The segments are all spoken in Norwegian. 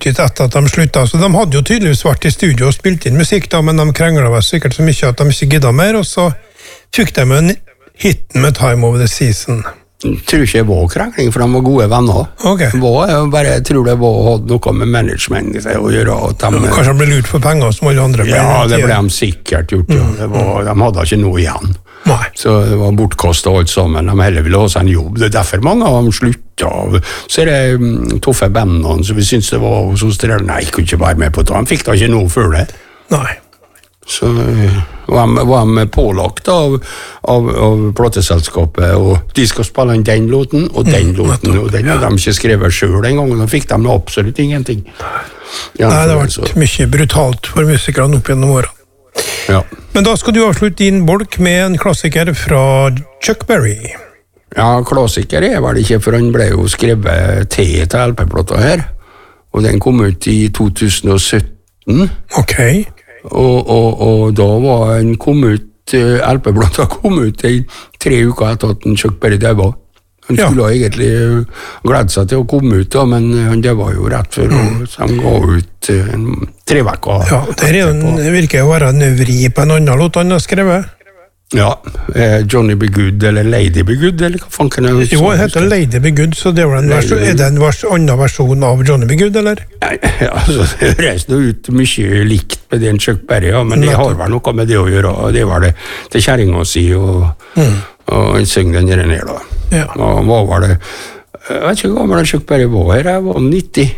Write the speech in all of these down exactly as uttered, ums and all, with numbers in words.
ut etter at de sluttet. Så de hadde jo tydeligvis vært i studio og spilt inn musikk, da, men de kranglet vel sikkert så mye at de ikke giddet mer, og så fikk de en hitten med Time Over the Season. Jeg tror ikke det var krangling, for de var gode venner. Okay. Det var, jeg, bare, jeg tror det var hadde noe med management å gjøre. At de, ja, kanskje de ble lurt for penger som alle andre. Ja, det ble de sikkert gjort. Ja. Det var, de hadde ikke noe igjen. Nei. Så det var bortkastet alt sammen. De heller ville ha seg en jobb. Det er derfor mange av dem sluttet. Så er det um, toffe bandene, så vi syntes det var så strevet. Nei, jeg kunne ikke være med på det. De fikk da ikke noe for det. Nei. Så var de, var de pålagt av, av, av plateselskapet, og de skal spille den låten, og den mm, låten, og den hadde de ikke skrevet selv en gang, og da fikk de absolutt ingenting. Ja, Nei, det har vært så. Mye brutalt for musikerne opp gjennom årene. Ja. Men da skal du avslutte din bolk med en klassiker fra Chuck Berry. Ja, klassiker er vel ikke, for han ble jo skrevet til til L P-plata her, og den kom ut i to tusen og sytten. Ok. Og, og, og da var han kom ut, L P-plata kom ut i tre uker etter at Chuck Berry døde. Han skulle ja. egentlig glede seg til å komme ut, da, men han døde jo rett før, mm. så han ga ut en, tre vekker. Ja, det, er en, det virker å være en vri på en annen låt han har skrevet. Ja, eh, Johnny B. Good, eller Lady B. Good, eller hva faen kan jeg... Jo, det heter Lady B. Good, så det er, en vers, er det en vers, annen versjon av Johnny B. Good, eller? Ja, altså, det reiste nå ut mye likt med den Chuck Berry, ja, men det har vel noe med det å gjøre, og det var det til kjæringen å si, og, mm. og han synger den der ned, da. Ja. Og hva var det? Jeg vet ikke hva gammel Chuck Berry var her, jeg var nitti.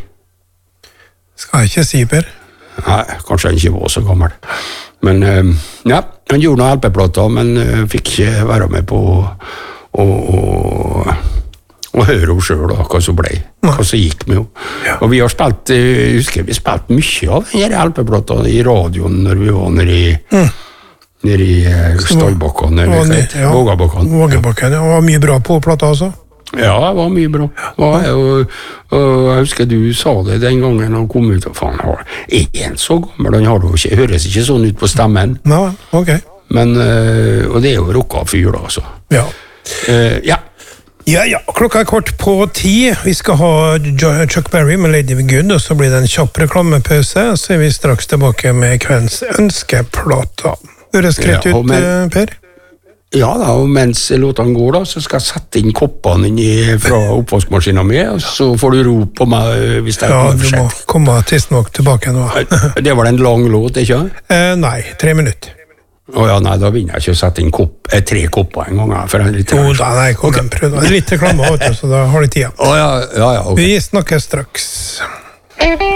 Skal jeg ikke si, Per? Nei, kanskje han ikke var så gammel. Men ja, han gjorde noen L P-plater, men fikk ikke være med på å, å, å høre henne selv, da, hva som ble, hva som gikk med henne. Ja. Og vi har spilt, jeg husker vi spilt mye av denne L P-plater i radioen når vi var nede i, mm. nede i Stallbakken, eller ja. Vågabakken. Vågabakken, ja. Det var mye bra på plata, altså. Ja, det var mye bra. Ja, og, og jeg husker du sa det den gangen han kom ut, og faen, er en så gammel, han har jo ikke, høres ikke sånn ut på stemmen. Nei, ok. Men, og det er jo rocka fyr da, altså. Ja. Uh, ja. Ja, ja, klokka er kort på ti. Vi skal ha Chuck Berry med Lady B. Good, og så blir det en kjapp reklamepause, så er vi straks tilbake med kveldens ønskeplata. Høres greit ut, ja, men... Per? Ja da, og mens låtene går da, så skal jeg sette inn koppene inn i, fra oppvaskmaskinen min, og så får du ro på meg hvis det er ja, for sent. Ja, du må komme tidsnok tilbake nå. Det var en lang låt, ikke? Eh, nei, tre minutter. Åja, nei, da vinner jeg ikke å sette inn kopp, eh, tre kopper en gang, for jeg er litt... Jo da, nei, kom igjen, prøv da. Det er litt reklame, vet du, så da har du tida. Åja, ja, ja, ok. Vi snakkes straks.